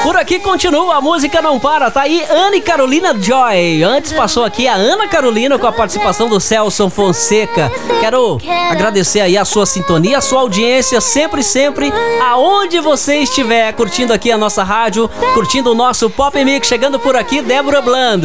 Por aqui continua, a música não para, tá aí Ana e Carolina Joy. Antes passou aqui a Ana Carolina com a participação do Celson Fonseca. Quero agradecer aí a sua sintonia, a sua audiência, sempre, aonde você estiver curtindo aqui a nossa rádio, curtindo o nosso Pop Mix. Chegando por aqui, Débora Blando.